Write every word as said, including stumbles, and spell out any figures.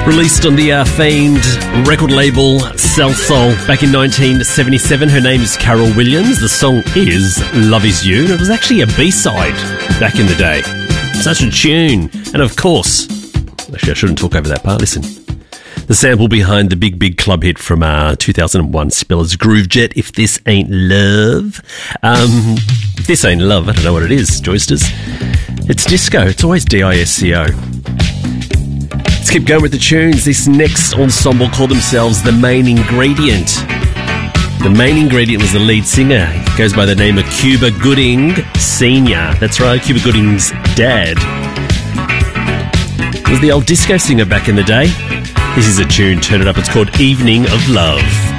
Released on the uh, famed record label Salsoul back in nineteen seventy-seven. Her name is Carol Williams. The song is Love Is You. And it was actually a B-side back in the day. Such a tune. And of course, actually I shouldn't talk over that part. Listen. The sample behind the big, big club hit from uh, two thousand one, Spillers Groove Jet, If This Ain't Love. Um, if this ain't love, I don't know what it is, Joysters. It's disco. It's always D I S C O. Let's keep going with the tunes. This next ensemble called themselves The Main Ingredient. The Main Ingredient was the lead singer. He goes by the name of Cuba Gooding Senior That's right, Cuba Gooding's dad. He was the old disco singer back in the day. This is a tune, turn it up, it's called Evening of Love.